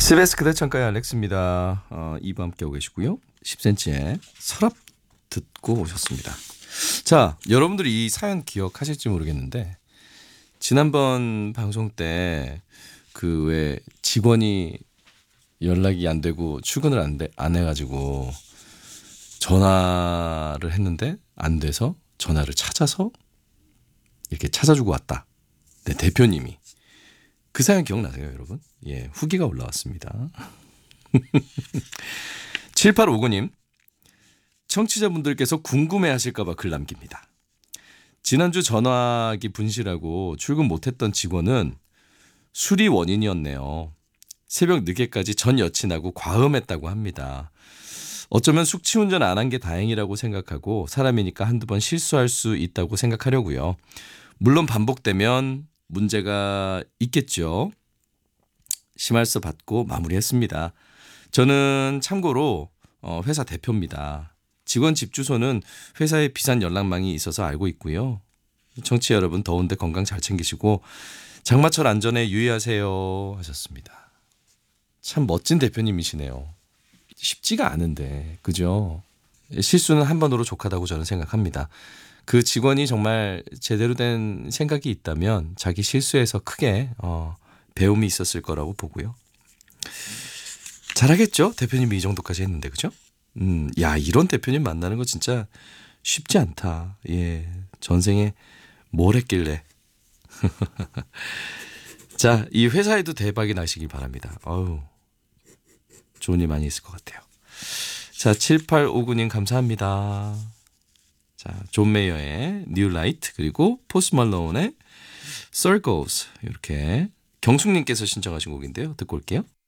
CBS 그대 창가의 알렉스입니다. 2부 함께하고 계시고요. 10cm의 서랍 듣고 오셨습니다. 자, 여러분들이 이 사연 기억하실지 모르겠는데 지난번 방송 때 그 왜 직원이 연락이 안 되고 출근을 안 해가지고 전화를 했는데 안 돼서 전화를 찾아서 이렇게 찾아주고 왔다. 네, 대표님이. 그 사연 기억나세요, 여러분? 예, 후기가 올라왔습니다. 7859님, 청취자분들께서 궁금해하실까봐 글 남깁니다. 지난주 전화기 분실하고 출근 못했던 직원은 술이 원인이었네요. 새벽 늦게까지 전 여친하고 과음했다고 합니다. 어쩌면 숙취운전 안 한 게 다행이라고 생각하고 사람이니까 한두 번 실수할 수 있다고 생각하려고요. 물론 반복되면 문제가 있겠죠. 심할서 받고 마무리했습니다. 저는 참고로 회사 대표입니다. 직원 집 주소는 회사의 비상 연락망이 있어서 알고 있고요. 청취자 여러분 더운데 건강 잘 챙기시고 장마철 안전에 유의하세요 하셨습니다. 참 멋진 대표님이시네요. 쉽지가 않은데 그죠? 실수는 한 번으로 족하다고 저는 생각합니다. 그 직원이 정말 제대로 된 생각이 있다면 자기 실수에서 크게 배움이 있었을 거라고 보고요. 잘하겠죠? 대표님이 이 정도까지 했는데 그죠? 야, 이런 대표님 만나는 거 진짜 쉽지 않다. 예, 전생에 뭘 했길래. 자, 이 회사에도 대박이 나시길 바랍니다. 어우, 좋은 일 많이 있을 것 같아요. 자, 7859님 감사합니다. 자, 존 메이어의 New Light 그리고 포스트 말론의 Circles 이렇게 경숙님께서 신청하신 곡인데요. 듣고 올게요.